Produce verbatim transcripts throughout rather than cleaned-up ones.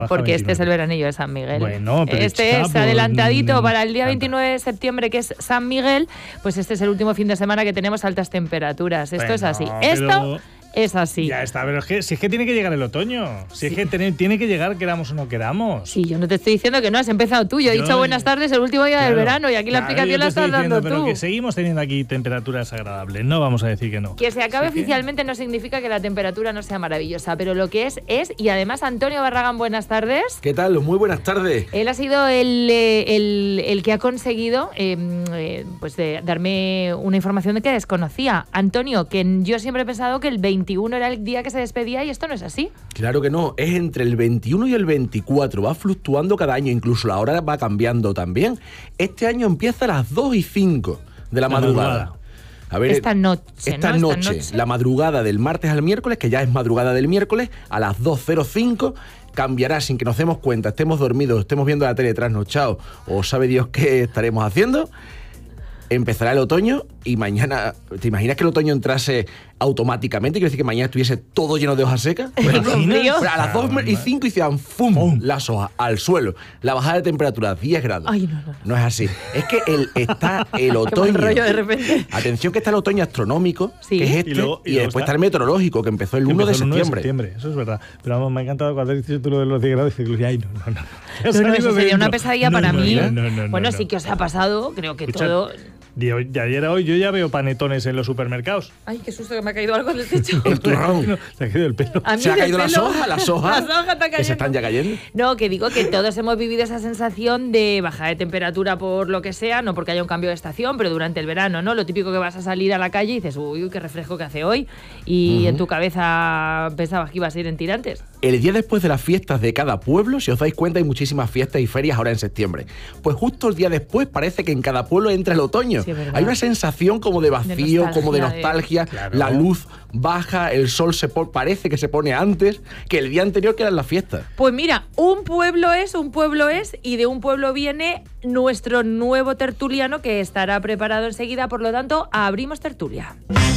Porque este es el veranillo de San Miguel. Bueno, pero este chica, es pues, adelantadito mm, para el día anda. veintinueve de septiembre, que es San Miguel. Pues este es el último fin de semana que tenemos altas temperaturas. Esto Bueno, es así. pero- Esto es así. Ya está, pero es que, si es que tiene que llegar el otoño. Si es que tiene, tiene que llegar, queramos o no queramos. Sí, yo no te estoy diciendo que no, has empezado tú. Yo he Yo- dicho buenas tardes el último día Claro, del verano y aquí la claro, explicación yo la te estoy estás dando diciendo, tú. Pero que seguimos teniendo aquí temperaturas agradables, no vamos a decir que no. Que se acabe Así que- oficialmente no significa que la temperatura no sea maravillosa, pero lo que es, es. Y además, Antonio Barragán, buenas tardes. ¿Qué tal? Muy buenas tardes. Él ha sido el, eh, el, el que ha conseguido eh, eh, pues de darme una información de que desconocía. Antonio, que yo siempre he pensado que el veintiuno era el día que se despedía y esto no es así. Claro que no, es entre el veintiuno y el veinticuatro, va fluctuando cada año, incluso la hora va cambiando también. Este año empieza a las dos y cinco de la, La madrugada. madrugada. A ver, Esta noche, Esta, ¿no? noche, Esta noche. la madrugada del martes al miércoles, que ya es madrugada del miércoles, a las dos cero cinco, cambiará sin que nos demos cuenta, estemos dormidos, estemos viendo la tele trasnochados o sabe Dios qué estaremos haciendo. Empezará el otoño y mañana... ¿Te imaginas que el otoño entrase automáticamente? Quiero decir que mañana estuviese todo lleno de hojas secas. ¿Te imaginas? frío. Pero a las dos y cinco hicieran ¡fum! ¡Fum! Las hojas al suelo. La bajada de temperatura, diez grados. Ay, no, no. No es así. Es que el, está el Qué otoño... mal rollo de repente. Atención que está el otoño astronómico, Sí. que es este, Y y, luego- y luego después está- está el meteorológico, que empezó el Que uno de empezó el septiembre. Eso es verdad. Pero vamos, me ha encantado cuando has dicho tú lo de los diez grados. Y dices, ay, no, no, no. Ya ha No, no, salido eso de sería una dentro. pesadilla No, para no, mí. no, no, no, bueno, no. sí que os ha pasado, creo que Escucha, todo... De, hoy- de ayer a hoy yo ya veo panetones en los supermercados. Ay, qué susto que me ha caído algo del techo. El turrón. No, se ha caído el pelo. A mí Se ha del caído las pelo- hojas, las hojas, Las hojas están que se están ya cayendo. cayendo. No, que digo que todos hemos vivido esa sensación de bajada de temperatura por lo que sea, no porque haya un cambio de estación, pero durante el verano, ¿no? Lo típico que vas a salir a la calle y dices, uy, qué refresco que hace hoy, y en tu cabeza pensabas que ibas a ir en tirantes. El día después de las fiestas de cada pueblo, si os dais cuenta, hay muchísimas fiestas y ferias ahora en septiembre. Pues justo el día después parece que en cada pueblo entra el otoño. Sí, es verdad. Hay una sensación como de vacío, nostalgia, como de de- nostalgia. Claro. La luz baja, el sol se po- parece que se pone antes que el día anterior que eran las fiestas. Pues mira, un pueblo es, un pueblo es, y de un pueblo viene nuestro nuevo tertuliano que estará preparado enseguida, por lo tanto, abrimos tertulia.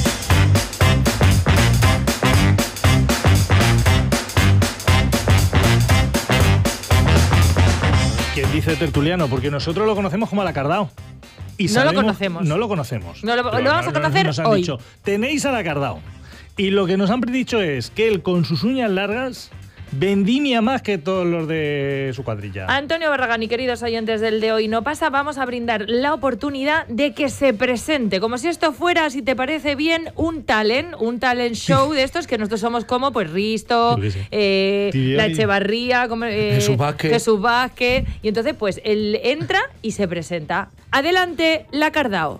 ¿Quién dice tertuliano? Porque nosotros lo conocemos como Alacardao. Y No lo sabemos- conocemos. No lo conocemos. No lo- Pero lo vamos a conocer nos han hoy. dicho, tenéis Alacardao. Y lo que nos han dicho es que él, con sus uñas largas, vendimia más que todos los de su cuadrilla. Antonio Barragán y queridos oyentes del De Hoy No Pasa, vamos a brindar la oportunidad de que se presente, como si esto fuera, si te parece bien, un talent, un talent show de estos que nosotros somos como, pues, Risto, Yo qué sé. eh, Tibiari. La Echevarría, como, eh, Jesús Vázquez. Jesús Vázquez, y entonces, pues, él entra y se presenta. Adelante, La Cardao.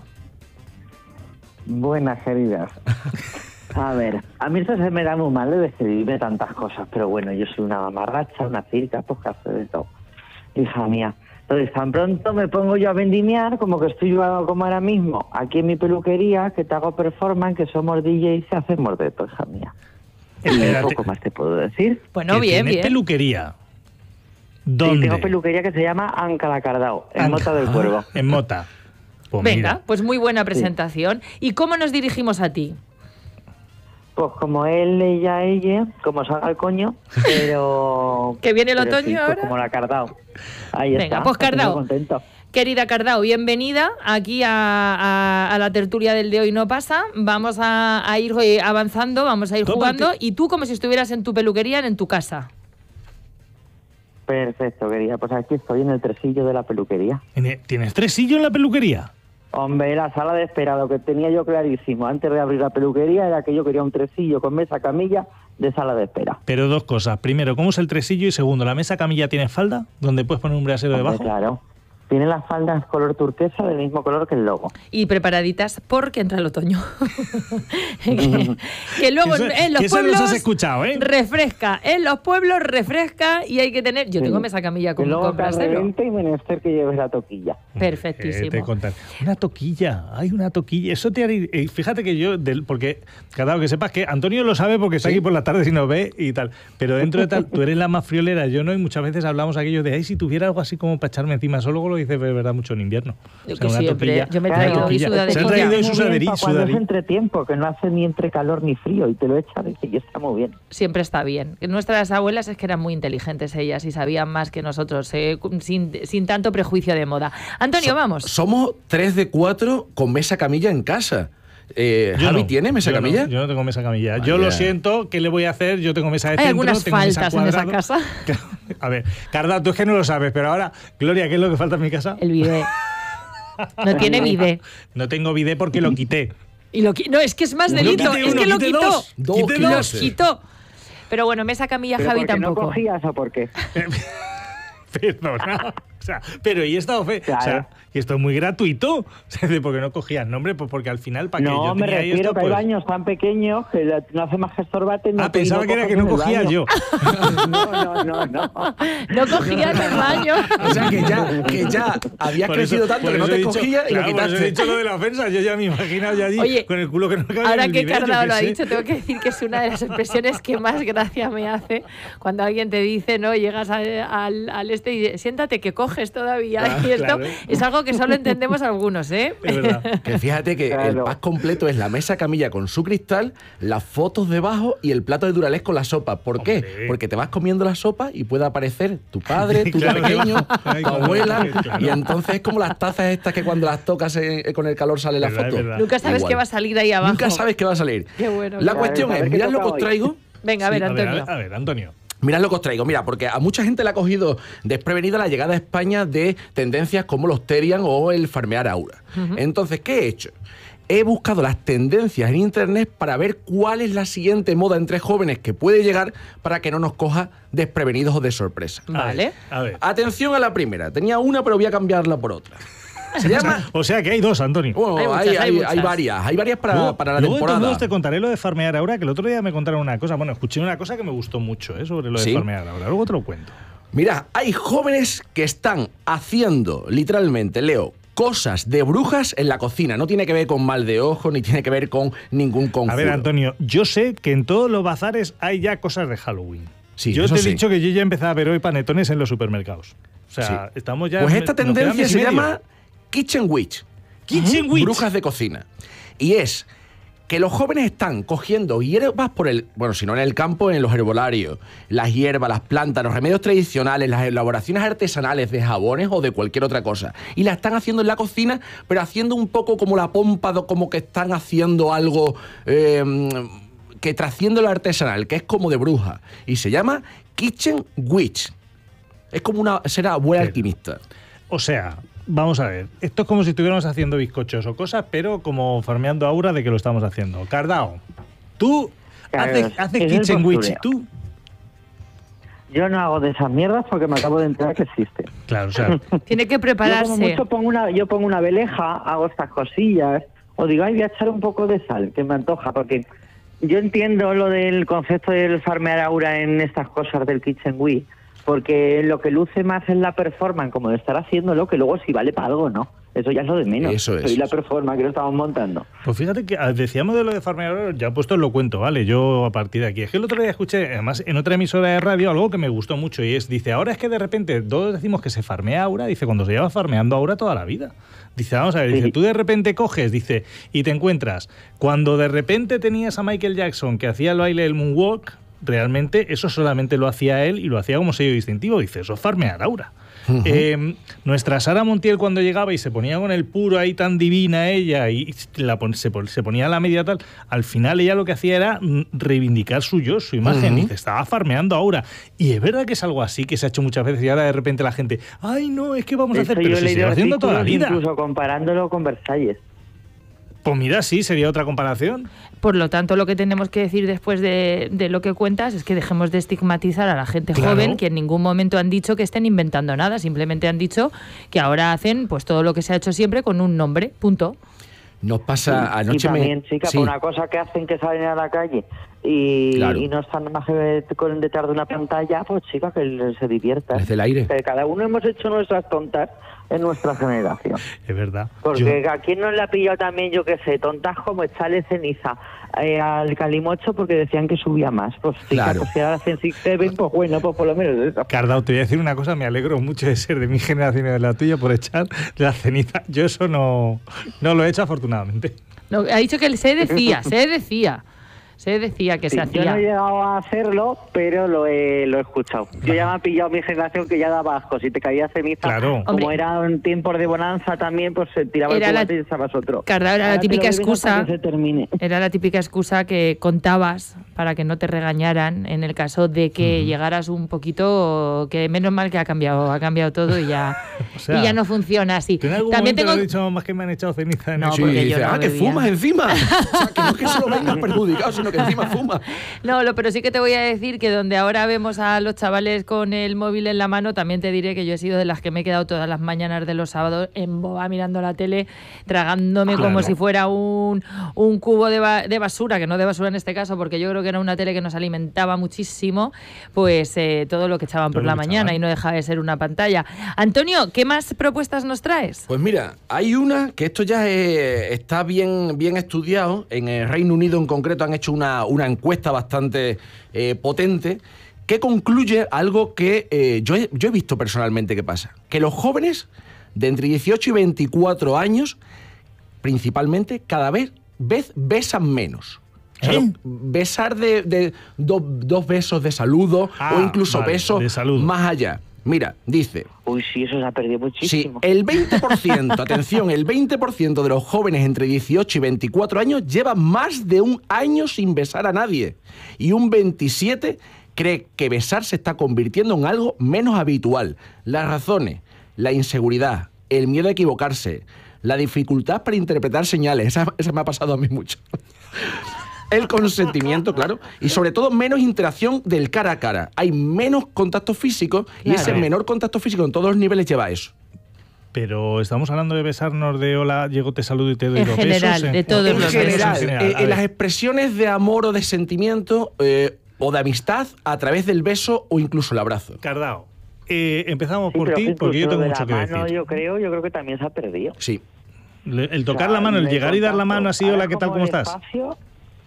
Buenas, queridas. A ver, a mí esto se me da muy mal de describirme tantas cosas, pero bueno, yo soy una mamarracha, una circa, pues que hace de todo. Hija mía. Entonces, tan pronto me pongo yo a vendimiar, como que estoy yo como ahora mismo, aquí en mi peluquería, que te hago performance, que somos D Js y hacemos de todo, hija mía. Y Espérate. poco más te puedo decir. Bueno, Que bien, tienes bien. peluquería. Sí, ¿Dónde? tengo peluquería que se llama Ancalacardao, en Mota del Ah, Cuervo. En Mota. Pues Venga, mira. pues muy buena presentación. ¿Y cómo nos dirigimos a ti? Pues como él, ella, ella, como salga el coño, pero... ¿Que viene el pero otoño sí, pues ahora? como la Cardao. Ahí Venga, está. pues, Cardao. Muy contento. Querida Cardao, bienvenida aquí a, a- a la tertulia del De Hoy No Pasa. Vamos a, a ir eh, avanzando, vamos a ir Tómate. jugando, y tú como si estuvieras en tu peluquería, en tu casa. Perfecto, querida. Pues aquí estoy en el tresillo de la peluquería. Tiene- ¿Tienes tres sillos en la peluquería? Hombre, la sala de espera, lo que tenía yo clarísimo antes de abrir la peluquería era que yo quería un tresillo con mesa, camilla de sala de espera. Pero dos cosas. Primero, ¿cómo es el tresillo? Y segundo, ¿la mesa camilla tiene falda? ¿Donde puedes poner un brasero Hombre, debajo? claro. Tiene las faldas color turquesa del mismo color que el logo. Y preparaditas porque entra el otoño. que, que luego Eso- en los que eso pueblos los has escuchado, ¿eh? refresca. En los pueblos refresca y hay que tener... Yo tengo Sí. mesa camilla Y con, luego con que brasero. revente y menester que lleves la toquilla. Perfectísimo. Eh, te contaré. Una toquilla, hay una toquilla. Eso te haría. eh, Fíjate que yo, del, porque, cada que sepas que Antonio lo sabe porque está aquí por la tarde y nos ve y tal. Pero dentro de tal, tú eres la más friolera, yo no, y muchas veces hablamos aquello de, ay, si tuviera algo así como para echarme encima, eso luego lo dice de verdad mucho en invierno. Yo O sea, que una siempre, toquilla, yo me he una traído hoy toquilla. sudaderita. Se ha traído Muy su bien sudaderí, para cuando es sudaderí. entretiempo, que no hace ni entre calor ni frío, y te lo echas y está muy bien. Siempre está bien. Nuestras abuelas es que eran muy inteligentes ellas y sabían más que nosotros, eh, sin, sin tanto prejuicio de moda. Antonio, So- vamos. Somos tres de cuatro con mesa camilla en casa. Eh, Yo ¿Javi no, tiene mesa yo camilla? No, yo no tengo mesa camilla. Yo Vaya. lo siento, ¿qué le voy a hacer? Yo tengo mesa de Hay centro, algunas tengo mesa faltas en esa cuadrado. casa. A ver, Carda, tú es que no lo sabes, pero ahora, Gloria, ¿qué es lo que falta en mi casa? El bidet. No tiene bidet. No tengo bidet porque lo quité. Y lo qui- no, es que es más No delito. quité Es uno, que lo quité quitó. dos. Dos, Quité quitaste. dos. Quitó. Pero bueno, mesa camilla ¿Pero Javi porque no tampoco. cogías o por qué? Perdona. O sea, pero y esta oferta, o sea, Claro. y esto es muy gratuito. O sea, de porque no cogías nombre, pues porque al final para que No, yo me tenía ahí refiero esto, que hay pues... baños tan pequeños que la- no hace más que estorbarte. No Ah, te- pensaba no que era coges que no en el cogía baño. yo. No, no, no, no. No cogía en el baño. O sea, que ya, que ya habías Por crecido eso- tanto por que no eso te he dicho- cogía y claro, lo por eso quitaste. he dicho lo de la ofensa. Yo ya me imagino ya allí Oye, con el culo que no cabía en Ahora el que bidet, yo Cardao qué lo ha sé. dicho, tengo que decir que es una de las expresiones que más gracia me hace cuando alguien te dice, ¿no? Llegas a- al, al este y dice, siéntate que coges todavía. Ah, y esto claro. es algo que solo entendemos algunos, ¿eh? Es verdad. Que fíjate que el Claro. pack completo es la mesa camilla con su cristal, las fotos debajo y el plato de Duralex con la sopa. ¿Por qué? Hombre. Porque te vas comiendo la sopa y puede aparecer tu padre, tu Claro, pequeño, ay, tu claro, abuela. claro. Y entonces es como las tazas estas que cuando las tocas eh, con el calor sale la Verdad, foto. verdad. Nunca sabes Igual. qué va a salir ahí abajo. Nunca sabes qué va a salir. Qué bueno, La qué cuestión bueno. A es, ver qué mirad lo toca que os hoy. traigo. Venga, a ver, Sí, Antonio. A ver, a ver, Antonio. Mirad lo que os traigo, mira, porque a mucha gente le ha cogido desprevenida la llegada a España de tendencias como los Terian o el farmear aura. Entonces, ¿qué he hecho? He buscado las tendencias en internet para ver cuál es la siguiente moda entre jóvenes que puede llegar para que no nos coja desprevenidos o de sorpresa. A Vale. ver, A ver. Atención a la primera. Tenía una, pero voy a cambiarla por otra. Se llama... O sea que hay dos, Antonio. Bueno, Hay hay, muchas, hay hay- muchas. hay varias. Hay varias para, Luego- para la luego de todos temporada. modos te contaré lo de farmear ahora, que el otro día me contaron una cosa. Bueno, escuché una cosa que me gustó mucho, ¿eh? Sobre lo de ¿Sí? farmear ahora. Luego te lo cuento. Mira, hay jóvenes que están haciendo, literalmente, Leo, cosas de brujas en la cocina. No tiene que ver con mal de ojo, ni tiene que ver con ningún conjuro. A ver, Antonio, yo sé que en todos los bazares hay ya cosas de Halloween. Sí, yo eso te he sí. dicho que yo ya empezaba a ver hoy panetones en los supermercados. O sea, Sí. estamos ya... Pues esta nos queda tendencia mes y se medio. llama Kitchen Witch. Kitchen Witch. Brujas de cocina. Y es que los jóvenes están cogiendo hierbas por el... Bueno, si no en el campo, en los herbolarios. Las hierbas, las plantas, los remedios tradicionales, las elaboraciones artesanales de jabones o de cualquier otra cosa. Y la están haciendo en la cocina, pero haciendo un poco como la pompa, de- como que están haciendo algo... eh, que trasciende lo artesanal, que es como de bruja. Y se llama Kitchen Witch. Es como una... Será abuela Pero- alquimista. O sea, vamos a ver. Esto es como si estuviéramos haciendo bizcochos o cosas, pero como farmeando aura de que lo estamos haciendo. Cardao, tú Claro, haces, haces es el Kitchen Witch. postureo. Tú... Yo no hago de esas mierdas porque me acabo de enterar que existen. Claro, o sea... Tiene que Yo como prepararse. mucho pongo una, yo pongo una veleja, hago estas cosillas, o digo, ay, voy a echar un poco de sal, que me antoja, porque yo entiendo lo del concepto del farmear aura en estas cosas del Kitchen Witch, porque lo que luce más es la performance, como de estar haciéndolo, que luego si vale para algo, ¿no? Eso ya es lo de menos. Eso es. Soy la performance que lo estamos montando. Pues fíjate que ah, decíamos de lo de farmear aura, ya puesto os lo cuento, ¿vale? Yo a partir de aquí. Es que el otro día escuché, además, en otra emisora de radio, algo que me gustó mucho y es, dice, ahora es que de repente todos decimos que se farmea aura, dice, cuando se lleva farmeando aura toda la vida. Dice, vamos a ver, dice, Sí. tú de repente coges, dice, y te encuentras, cuando de repente tenías a Michael Jackson que hacía el baile del moonwalk, realmente eso solamente lo hacía él y lo hacía como sello distintivo. Dice, eso es farmear aura. Eh, nuestra Sara Montiel cuando llegaba y se ponía con el puro ahí tan divina ella y la pon- se, pon- se ponía la media tal, al final ella lo que hacía era mm, reivindicar su yo, su imagen. Ujú. Dice, estaba farmeando aura. Y es verdad que es algo así que se ha hecho muchas veces y ahora de repente la gente, ay no, es que vamos a Eso hacer, yo pero he si se leído lleva haciendo toda la artículos vida. incluso comparándolo con Versalles. Pues mira, sí, sería otra comparación. Por lo tanto, lo que tenemos que decir después de, de lo que cuentas es que dejemos de estigmatizar a la gente Claro. joven, que en ningún momento han dicho que estén inventando nada, simplemente han dicho que ahora hacen pues todo lo que se ha hecho siempre con un nombre, punto. Nos pasa y anoche... me- también, chica, sí. por una cosa que hacen que salen a la calle y, Claro. y no están más que con detrás de una pantalla, pues chicas, que se diviertan. Desde el aire. Que cada uno hemos hecho nuestras tontas en nuestra generación. Es verdad. Porque Yo- a quién no le ha pillado también, yo qué sé, tontas como echarle ceniza eh, al calimocho porque decían que subía más. Pues sí, Claro. pues si ahora hacen Six Seven, pues bueno, pues por lo menos eso. Cardao, te voy a decir una cosa, me alegro mucho de ser de mi generación y de la tuya por echar la ceniza. Yo eso no, no lo he hecho afortunadamente. No, ha dicho que se decía, se decía. Se decía que Sí, se yo no he hacía. llegado a hacerlo, pero lo he, lo he escuchado. Yo ya me ha pillado mi generación que ya daba asco. Si te caía ceniza, Claro. como Hombre. eran tiempos de bonanza también, pues se tiraba Era el la- tomate y echabas otro. Cardao, era la Ahora te lo típica bebes hasta excusa. que se termine. Era la típica excusa que contabas para que no te regañaran en el caso de que llegaras un poquito, que menos mal que ha cambiado, ha cambiado todo y ya, O sea, y ya no funciona así. ¿Tú en algún También momento tengo le he dicho más que me han echado ceniza en No, el Sí, porque y yo dice, no ah, que bebía. fumas encima. O sea, que no es que solo vengas perjudicado, sino que encima fumas. No, lo, pero sí que te voy a decir que donde ahora vemos a los chavales con el móvil en la mano, también te diré que yo he sido de las que me he quedado todas las mañanas de los sábados en boba mirando la tele, tragándome Claro. como si fuera un, un cubo de, ba- de basura, que no de basura en este caso, porque yo creo que era una tele que nos alimentaba muchísimo, pues eh, todo lo que echaban Todo por lo la que mañana echaban. y no dejaba de ser una pantalla. Antonio, ¿qué más propuestas nos traes? Pues mira, hay una que esto ya es- está bien, bien estudiado. En el Reino Unido en concreto han hecho una, una encuesta bastante eh, potente que concluye algo que eh, yo, he, yo he visto personalmente que pasa. Que los jóvenes de entre dieciocho y veinticuatro años, principalmente, cada vez, vez besan menos. O sea, ¿Eh? lo- besar de, de do- dos besos de saludo Ah, o incluso vale, besos de saludo. más allá. Mira, dice... Uy, sí, eso se ha perdido Sí, muchísimo. el veinte por ciento, atención, el veinte por ciento de los jóvenes entre dieciocho y veinticuatro años lleva más de un año sin besar a nadie. Y un veintisiete por ciento cree que besar se está convirtiendo en algo menos habitual. Las razones, la inseguridad, el miedo a equivocarse, la dificultad para interpretar señales, esa, esa me ha pasado a mí mucho. El consentimiento, claro, y sobre todo menos interacción del cara a cara. Hay menos contacto físico y Claro. ese menor contacto físico en todos los niveles lleva a eso. Pero estamos hablando de besarnos de hola, llego, te saludo y te doy En dos general, besos. de todos En los general, besos. En general, eh, a en las ver. expresiones de amor o de sentimiento eh, o de amistad a través del beso o incluso el abrazo. Cardao, eh, empezamos Sí, por pero ti, que porque yo incluso tengo de mucho la que mano, decir. Yo creo, yo creo que también se ha perdido. Sí. Le- El tocar O sea, la mano, el de llegar y dar la contacto. mano así, Ahora hola, ¿qué tal, como cómo el estás? espacio-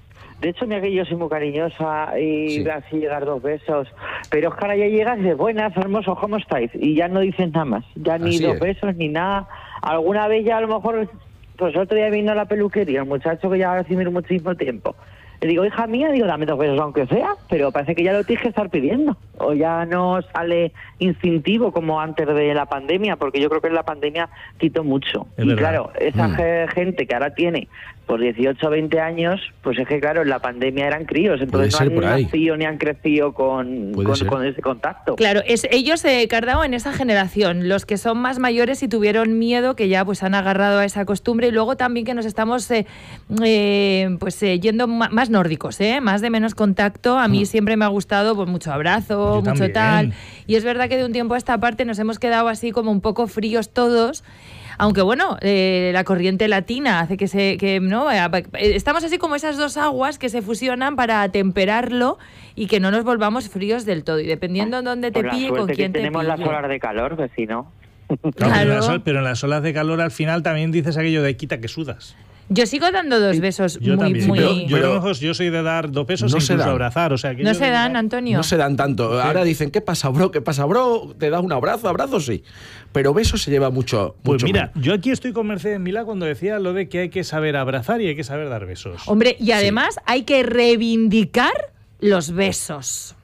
De hecho, mira que yo soy muy cariñosa y Sí. así llegar dos besos. Pero es que ahora ya llegas y dices, buenas, hermoso, ¿cómo estáis? Y ya no dices nada más. Ya ni Así dos es. besos ni nada. Alguna vez ya a lo mejor, pues otro día vino a la peluquería, un muchacho que ya hace muchísimo tiempo. Le digo, hija mía, digo, dame dos besos aunque sea, pero parece que ya lo tienes que estar pidiendo. O ya no sale instintivo como antes de la pandemia, porque yo creo que en la pandemia quitó mucho. Es y verdad. claro, esa Mm. ge- gente que ahora tiene por dieciocho o veinte años, pues es que claro, en la pandemia eran críos, entonces Puede ser no por han ahí. nacido ni han crecido con, Puede con, ser. con ese contacto. Claro, es ellos, eh, Cardao, en esa generación, los que son más mayores y tuvieron miedo, que ya pues han agarrado a esa costumbre, y luego también que nos estamos eh, eh, pues eh, yendo ma- más nórdicos, ¿eh? Más de menos contacto. A mí siempre me ha gustado pues mucho abrazo, Yo mucho también. tal. Y es verdad que de un tiempo a esta parte nos hemos quedado así como un poco fríos todos. Aunque bueno, eh, la corriente latina hace que se... Que, ¿no? Eh, Estamos así como esas dos aguas que se fusionan para temperarlo y que no nos volvamos fríos del todo. Y dependiendo de dónde te Por la pille, con suerte quién que te tenemos pille. las olas de calor, que si no... Claro, Claro. Pero, en las, ol- pero en las olas de calor al final también dices aquello de quita que sudas. Yo sigo dando dos besos Yo muy, también. muy... Pero, yo, pero- a lo mejor yo soy de dar dos besos No e se incluso dan. abrazar. O sea, que No yo se de- dan, Antonio. No se dan tanto. Ahora dicen, ¿qué pasa, bro? ¿Qué pasa, bro? ¿Te das un abrazo? Abrazo sí. Pero beso se lleva mucho. Pues mucho mira, menos. yo aquí estoy con Mercedes Milá cuando decía lo de que hay que saber abrazar y hay que saber dar besos. Hombre, y además hay que reivindicar los besos.